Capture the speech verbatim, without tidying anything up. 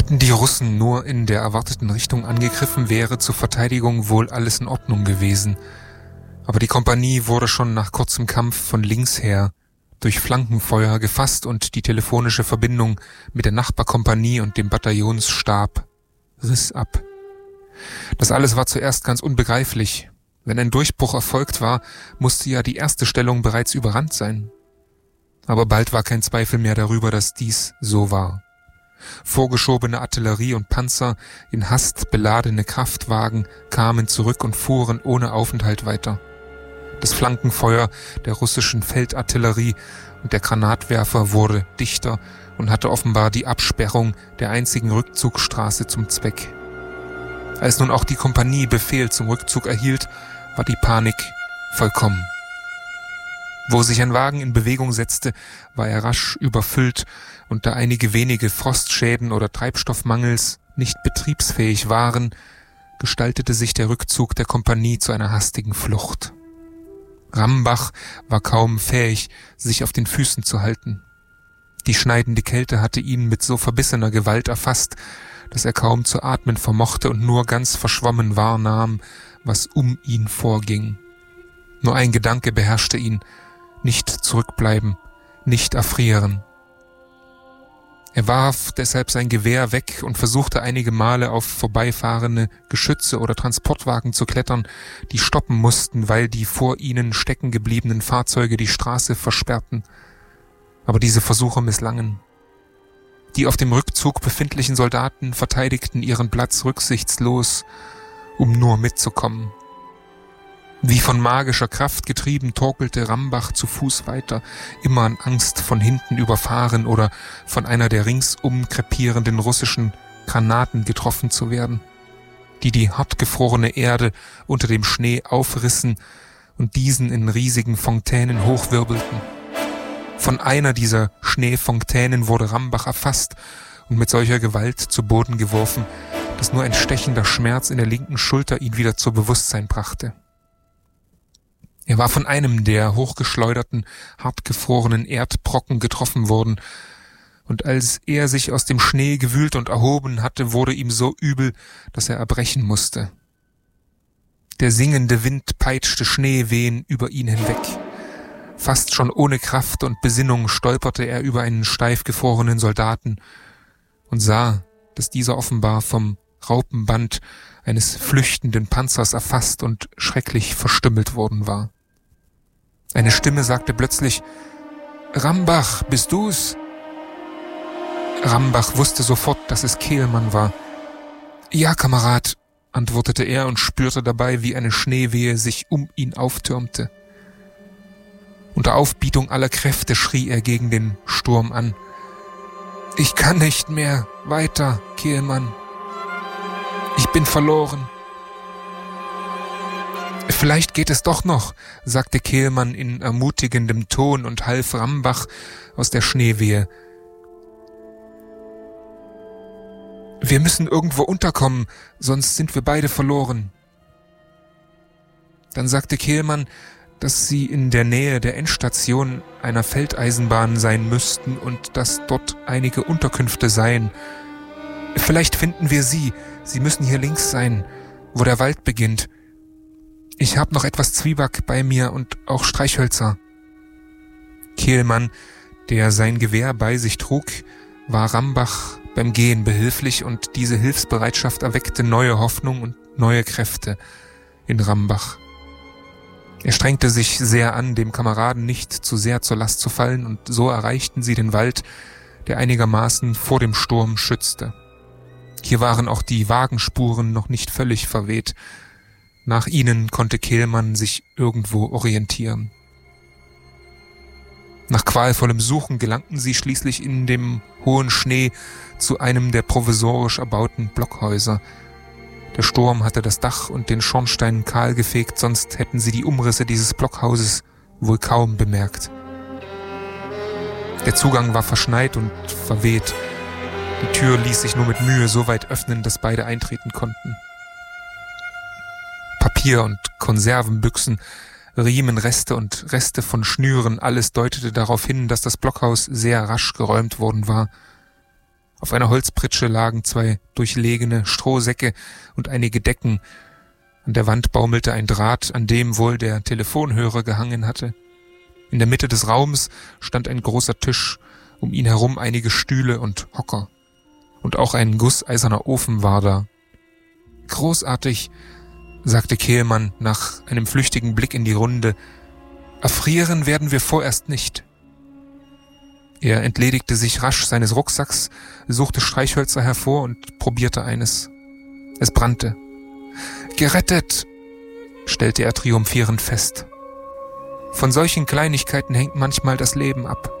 Hätten die Russen nur in der erwarteten Richtung angegriffen, wäre zur Verteidigung wohl alles in Ordnung gewesen. Aber die Kompanie wurde schon nach kurzem Kampf von links her durch Flankenfeuer gefasst und die telefonische Verbindung mit der Nachbarkompanie und dem Bataillonsstab riss ab. Das alles war zuerst ganz unbegreiflich. Wenn ein Durchbruch erfolgt war, musste ja die erste Stellung bereits überrannt sein. Aber bald war kein Zweifel mehr darüber, dass dies so war. Vorgeschobene Artillerie und Panzer, in Hast beladene Kraftwagen kamen zurück und fuhren ohne Aufenthalt weiter. Das Flankenfeuer der russischen Feldartillerie und der Granatwerfer wurde dichter und hatte offenbar die Absperrung der einzigen Rückzugsstraße zum Zweck. Als nun auch die Kompanie Befehl zum Rückzug erhielt, war die Panik vollkommen. Wo sich ein Wagen in Bewegung setzte, war er rasch überfüllt und da einige wenige Frostschäden oder Treibstoffmangels nicht betriebsfähig waren, gestaltete sich der Rückzug der Kompanie zu einer hastigen Flucht. Rambach war kaum fähig, sich auf den Füßen zu halten. Die schneidende Kälte hatte ihn mit so verbissener Gewalt erfasst, dass er kaum zu atmen vermochte und nur ganz verschwommen wahrnahm, was um ihn vorging. Nur ein Gedanke beherrschte ihn: nicht zurückbleiben, nicht erfrieren. Er warf deshalb sein Gewehr weg und versuchte einige Male auf vorbeifahrende Geschütze oder Transportwagen zu klettern, die stoppen mussten, weil die vor ihnen stecken gebliebenen Fahrzeuge die Straße versperrten. Aber diese Versuche misslangen. Die auf dem Rückzug befindlichen Soldaten verteidigten ihren Platz rücksichtslos, um nur mitzukommen. Wie von magischer Kraft getrieben, torkelte Rambach zu Fuß weiter, immer in Angst, von hinten überfahren oder von einer der ringsum krepierenden russischen Granaten getroffen zu werden, die die hartgefrorene Erde unter dem Schnee aufrissen und diesen in riesigen Fontänen hochwirbelten. Von einer dieser Schneefontänen wurde Rambach erfasst und mit solcher Gewalt zu Boden geworfen, dass nur ein stechender Schmerz in der linken Schulter ihn wieder zu Bewusstsein brachte. Er war von einem der hochgeschleuderten, hartgefrorenen Erdbrocken getroffen worden, und als er sich aus dem Schnee gewühlt und erhoben hatte, wurde ihm so übel, dass er erbrechen musste. Der singende Wind peitschte Schneewehen über ihn hinweg. Fast schon ohne Kraft und Besinnung stolperte er über einen steif gefrorenen Soldaten und sah, dass dieser offenbar vom Raupenband eines flüchtenden Panzers erfasst und schrecklich verstümmelt worden war. Eine Stimme sagte plötzlich: »Rambach, bist du's?« Rambach wusste sofort, dass es Kehlmann war. »Ja, Kamerad«, antwortete er und spürte dabei, wie eine Schneewehe sich um ihn auftürmte. Unter Aufbietung aller Kräfte schrie er gegen den Sturm an: »Ich kann nicht mehr weiter, Kehlmann. Ich bin verloren.« »Vielleicht geht es doch noch«, sagte Kehlmann in ermutigendem Ton und half Rambach aus der Schneewehe. »Wir müssen irgendwo unterkommen, sonst sind wir beide verloren.« Dann sagte Kehlmann, dass sie in der Nähe der Endstation einer Feldeisenbahn sein müssten und dass dort einige Unterkünfte seien. »Vielleicht finden wir sie. Sie müssen hier links sein, wo der Wald beginnt. Ich habe noch etwas Zwieback bei mir und auch Streichhölzer.« Kehlmann, der sein Gewehr bei sich trug, war Rambach beim Gehen behilflich, und diese Hilfsbereitschaft erweckte neue Hoffnung und neue Kräfte in Rambach. Er strengte sich sehr an, dem Kameraden nicht zu sehr zur Last zu fallen, und so erreichten sie den Wald, der einigermaßen vor dem Sturm schützte. Hier waren auch die Wagenspuren noch nicht völlig verweht. Nach ihnen konnte Kehlmann sich irgendwo orientieren. Nach qualvollem Suchen gelangten sie schließlich in dem hohen Schnee zu einem der provisorisch erbauten Blockhäuser. Der Sturm hatte das Dach und den Schornstein kahl gefegt, sonst hätten sie die Umrisse dieses Blockhauses wohl kaum bemerkt. Der Zugang war verschneit und verweht. Die Tür ließ sich nur mit Mühe so weit öffnen, dass beide eintreten konnten. Papier und Konservenbüchsen, Riemenreste und Reste von Schnüren, alles deutete darauf hin, dass das Blockhaus sehr rasch geräumt worden war. Auf einer Holzpritsche lagen zwei durchlegene Strohsäcke und einige Decken. An der Wand baumelte ein Draht, an dem wohl der Telefonhörer gehangen hatte. In der Mitte des Raums stand ein großer Tisch, um ihn herum einige Stühle und Hocker. Und auch ein gusseiserner Ofen war da. »Großartig«, sagte Kehlmann nach einem flüchtigen Blick in die Runde. »Erfrieren werden wir vorerst nicht.« Er entledigte sich rasch seines Rucksacks, suchte Streichhölzer hervor und probierte eines. Es brannte. »Gerettet«, stellte er triumphierend fest. Von solchen Kleinigkeiten hängt manchmal das Leben ab.